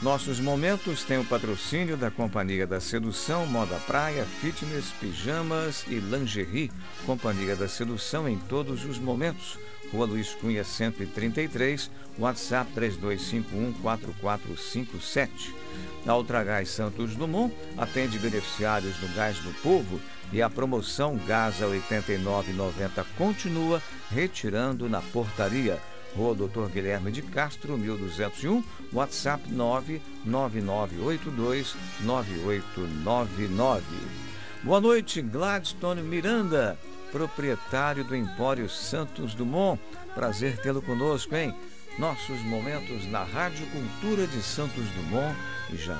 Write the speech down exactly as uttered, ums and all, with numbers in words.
Nossos momentos têm o patrocínio da Companhia da Sedução, Moda Praia, Fitness, Pijamas e Lingerie. Companhia da Sedução em todos os momentos. Rua Luiz Cunha, cento e trinta e três, WhatsApp três dois cinco um, quatro quatro cinco sete. A Ultragás Santos Dumont atende beneficiários do Gás do Povo e a promoção Gás a oitenta e nove reais e noventa centavos continua retirando na portaria. Rua Doutor Guilherme de Castro, mil duzentos e um, WhatsApp nove nove nove oito dois nove oito nove nove. Boa noite, Gladstone Miranda, proprietário do Empório Santos Dumont. Prazer tê-lo conosco, hein? Nossos momentos na Rádio Cultura de Santos Dumont e já